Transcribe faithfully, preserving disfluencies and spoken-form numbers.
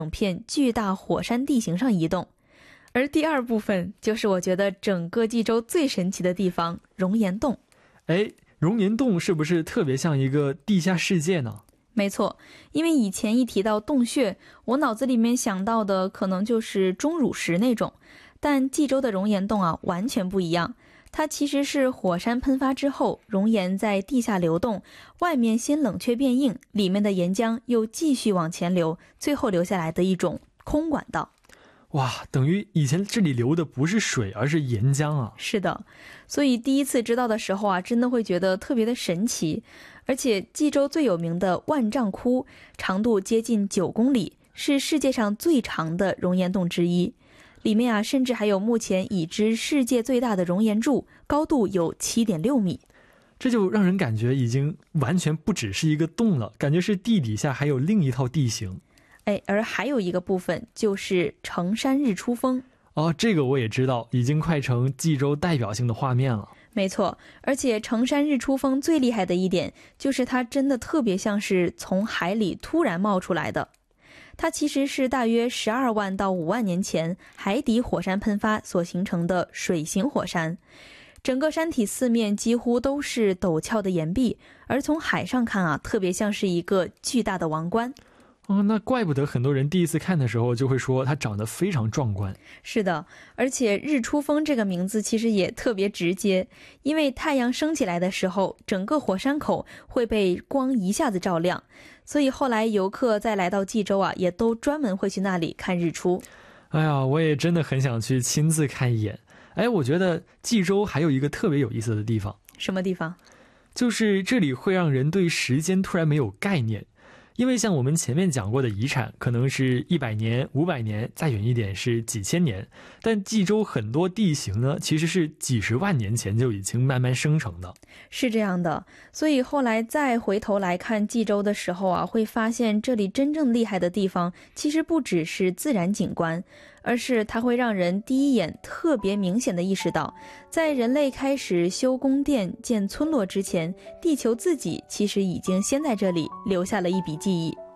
整片巨大火山地形上移动。而第二部分就是我觉得整个冀州最神奇的地方——熔岩洞。 哎，熔岩洞是不是特别像一个地下世界呢？ 没错，因为以前一提到洞穴，我脑子里面想到的可能就是钟乳石那种，但冀州的熔岩洞啊完全不一样。它其实是火山喷发之后，熔岩在地下流动，外面先冷却变硬，里面的岩浆又继续往前流，最后留下来的一种空管道。 哇，等于以前这里流的不是水，而是岩浆啊！ 是的，所以第一次知道的时候啊，真的会觉得特别的神奇。而且冀州最有名的万丈窟，长度接近九公里，是世界上最长的熔岩洞之一。里面啊，甚至还有目前已知世界最大的熔岩柱，高度有 七点六米。 这就让人感觉已经完全不只是一个洞了，感觉是地底下还有另一套地形。 哎，而还有一个部分就是成山日出峰。 哦，这个我也知道，已经快成冀州代表性的画面了。 没错，而且成山日出峰最厉害的一点就是它真的特别像是从海里突然冒出来的。它其实是大约十二万到五万年前海底火山喷发所形成的水形火山。整个山体四面几乎都是陡峭的岩壁，而从海上看啊，特别像是一个巨大的王冠。 哦，那怪不得很多人第一次看的时候就会说它长得非常壮观。 是的，而且日出峰这个名字其实也特别直接，因为太阳升起来的时候，整个火山口会被光一下子照亮，所以后来游客再来到冀州啊，也都专门会去那里看日出。 哎呀，我也真的很想去亲自看一眼。哎，我觉得冀州还有一个特别有意思的地方。 什么地方？ 就是这里会让人对时间突然没有概念。因为像我们前面讲过的遗产可能是一百年、五百年，再远一点是几千年，但冀州很多地形呢，其实是几十万年前就已经慢慢生成的。 是这样的，所以后来再回头来看冀州的时候啊，会发现这里真正厉害的地方其实不只是自然景观，而是它会让人第一眼特别明显的意识到，在人类开始修宫殿建村落之前，地球自己其实已经先在这里留下了一笔记忆。